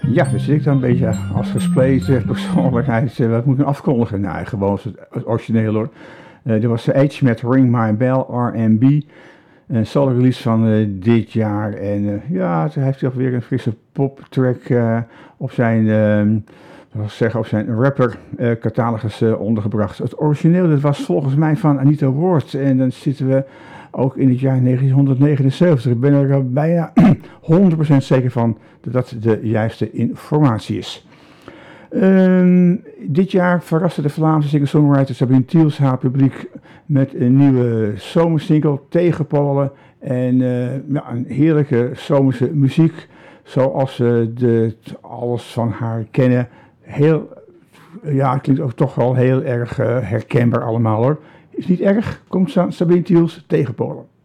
Ja, dus zit ik dan een beetje als gespleten persoonlijkheid. Wat moet ik nou afkondigen? Nou, gewoon het origineel hoor. Dit was de Edge met Ring My Bell, R&B. Een solo release van dit jaar. En ja, hij heeft toch weer een frisse poptrack op zijn, op zijn rapper catalogus ondergebracht. Het origineel dit was volgens mij van Anita Ward. En dan zitten we ook in het jaar 1979. Ik ben er bijna 100% zeker van dat dat de juiste informatie is. Dit jaar verraste de Vlaamse singer-songwriter Sabine Tiels haar publiek met een nieuwe zomersingle, Tegenpolen. En ja, een heerlijke zomerse muziek, zoals we alles van haar kennen. Ja, het klinkt ook toch wel heel erg herkenbaar allemaal hoor. Is niet erg, komt Sabine Tiels, Tegenpolen.